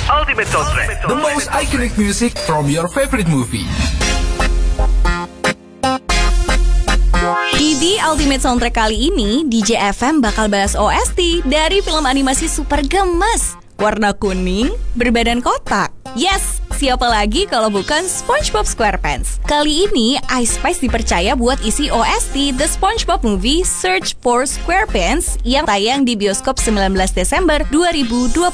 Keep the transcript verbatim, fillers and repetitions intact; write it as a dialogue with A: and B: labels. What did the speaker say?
A: Ultimate Soundtrack, the most iconic music from your favorite movie.
B: Di The Ultimate Soundtrack kali ini, D J F M bakal balas O S T dari film animasi super gemes, warna kuning, berbadan kotak. Yes, siapa lagi kalau bukan SpongeBob SquarePants. Kali ini, iSpice dipercaya buat isi O S T The SpongeBob Movie Search for SquarePants yang tayang di bioskop sembilan belas Desember dua ribu dua puluh